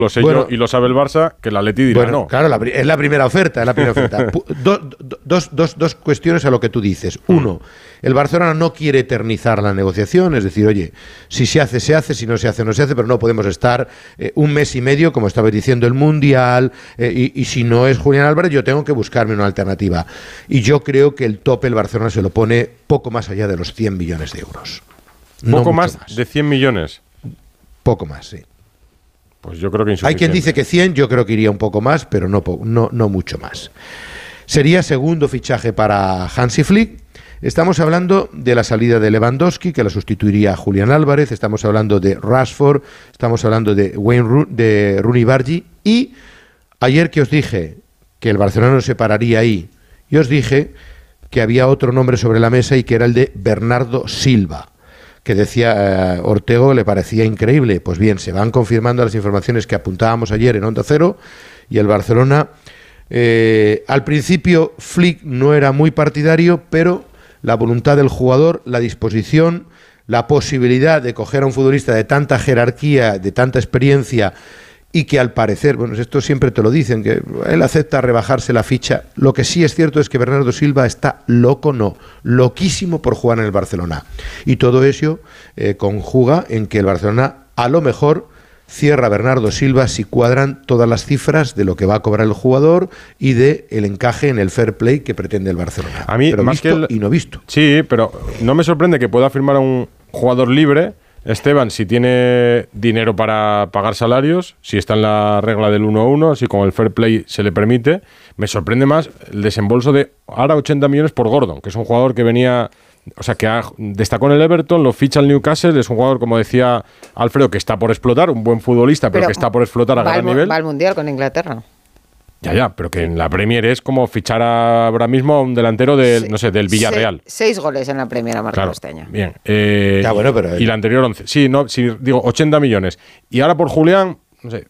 lo sé yo y lo sabe el Barça, que el Atleti dirá no. Claro, es la primera oferta. Dos cuestiones a lo que tú dices. Uno, el Barcelona no quiere eternizar la negociación, es decir, oye, si se hace, se hace, si no se hace, no se hace, pero no podemos estar un mes y medio, como estaba diciendo, el Mundial, y si no es Julián Álvarez, yo tengo que buscarme una alternativa. Y yo creo que el tope el Barcelona se lo pone poco más allá de los 100 millones de euros. ¿Poco más de 100 millones? Poco más, sí. Pues yo creo que insuficiente. Hay quien dice que 100, yo creo que iría un poco más, pero no mucho más. Sería segundo fichaje para Hansi Flick. Estamos hablando de la salida de Lewandowski, que la sustituiría a Julián Álvarez. Estamos hablando de Rashford. Estamos hablando de Rooney Bargi. Y ayer que os dije que el Barcelona no se pararía ahí, y os dije que había otro nombre sobre la mesa y que era el de Bernardo Silva, que decía Ortego le parecía increíble. Pues bien, se van confirmando las informaciones que apuntábamos ayer en Onda Cero, y el Barcelona, al principio Flick no era muy partidario, pero la voluntad del jugador, la disposición, la posibilidad de coger a un futbolista de tanta jerarquía, de tanta experiencia, y que al parecer, bueno, esto siempre te lo dicen, que él acepta rebajarse la ficha. Lo que sí es cierto es que Bernardo Silva está loquísimo por jugar en el Barcelona. Y todo eso conjuga en que el Barcelona a lo mejor cierra a Bernardo Silva si cuadran todas las cifras de lo que va a cobrar el jugador y de el encaje en el fair play que pretende el Barcelona. A mí, pero más visto que y no visto. Sí, pero no me sorprende que pueda firmar a un jugador libre, Esteban, si tiene dinero para pagar salarios, si está en la regla del 1-1, si con el fair play se le permite. Me sorprende más el desembolso de ahora 80 millones por Gordon, que es un jugador que venía, o sea, que destacó en el Everton, lo ficha el Newcastle, es un jugador, como decía Alfredo, que está por explotar, un buen futbolista, pero que está por explotar a gran nivel. Va al Mundial con Inglaterra. Ya, pero que en la Premier es como fichar ahora mismo a un delantero del, no sé, del Villarreal. 6 goles en la Premier ha marcado este año. Bien. Bueno, pero y la anterior 11. Sí, digo 80 millones. Y ahora por Julián, no sé,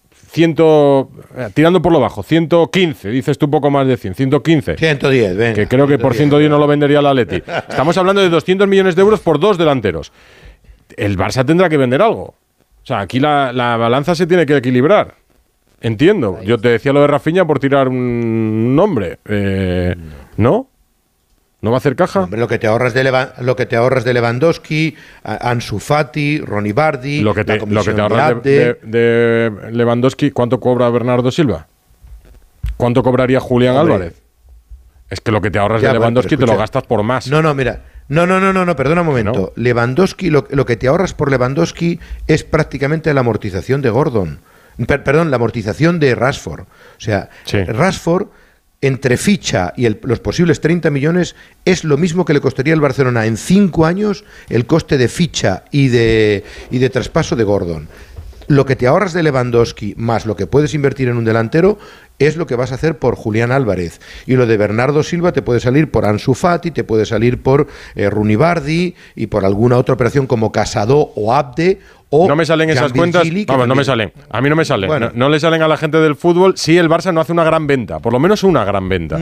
tirando por lo bajo, 115, dices tú poco más de 100, 115. 110, venga. Que creo que por 110 no lo vendería el Atleti. Estamos hablando de 200 millones de euros por dos delanteros. El Barça tendrá que vender algo. O sea, aquí la balanza se tiene que equilibrar. Entiendo. Yo te decía lo de Rafinha por tirar un nombre. ¿No? ¿No va a hacer caja? Hombre, lo que te ahorras de Lewandowski, Ansu Fati, Ronnie Bardi, lo que te ahorras de Lewandowski, ¿cuánto cobra Bernardo Silva? ¿Cuánto cobraría Julián Álvarez? Es que lo que te ahorras de Lewandowski te lo gastas por más. Mira. No, perdona un momento. ¿No? Lewandowski, lo que te ahorras por Lewandowski es prácticamente la amortización de Gordon. La amortización de Rashford. O sea, sí. Rashford, entre ficha y los posibles 30 millones, es lo mismo que le costaría al Barcelona en 5 años el coste de ficha y de traspaso de Gordon. Lo que te ahorras de Lewandowski más lo que puedes invertir en un delantero es lo que vas a hacer por Julián Álvarez. Y lo de Bernardo Silva te puede salir por Ansu Fati, te puede salir por Rooney Bardi y por alguna otra operación como Casado o Abde. No me salen esas cuentas. Vamos, no me salen. A mí no me salen. Bueno. No le salen a la gente del fútbol si el Barça no hace una gran venta. Por lo menos una gran venta.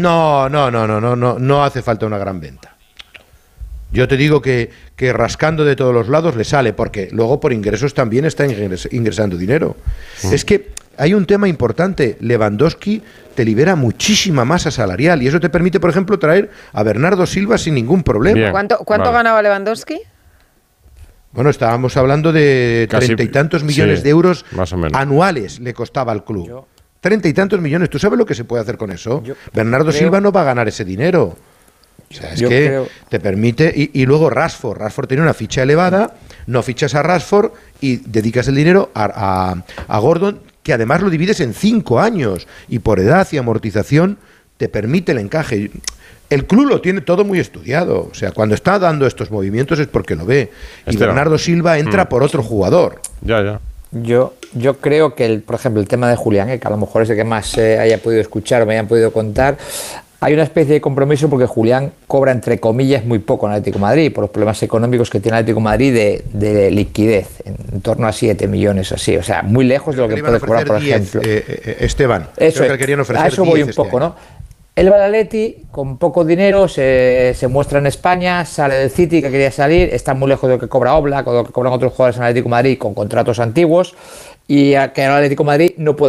No hace falta una gran venta. Yo te digo que rascando de todos los lados le sale, porque luego por ingresos también está ingresando dinero. Es que hay un tema importante. Lewandowski te libera muchísima masa salarial y eso te permite, por ejemplo, traer a Bernardo Silva sin ningún problema. Bien, ¿Cuánto ganaba Lewandowski? Bueno, estábamos hablando de 30 y tantos millones de euros anuales le costaba al club. 30 y tantos millones. ¿Tú sabes lo que se puede hacer con eso? Bernardo Silva no va a ganar ese dinero. O sea, es que te permite... Y luego Rashford tiene una ficha elevada, no fichas a Rashford y dedicas el dinero a Gordon, que además lo divides en 5 años y por edad y amortización te permite el encaje. El club lo tiene todo muy estudiado. O sea, cuando está dando estos movimientos es porque lo ve. Y Bernardo Silva entra por otro jugador. Ya. Yo creo que, por ejemplo, el tema de Julián, que a lo mejor es el que más haya podido escuchar o me hayan podido contar, hay una especie de compromiso porque Julián cobra, entre comillas, muy poco en Atlético de Madrid, por los problemas económicos que tiene Atlético de Madrid de liquidez, en torno a 7 millones así. O sea, muy lejos de lo que puede cobrar, por ejemplo. Esteban, eso creo que querían ofrecer 10 a eso voy un poco, ¿no? El Atleti, con poco dinero, se muestra en España, sale del City, que quería salir, está muy lejos de lo que cobra Oblak o de lo que cobran otros jugadores en Atlético de Madrid con contratos antiguos, y a que el Atlético de Madrid no puede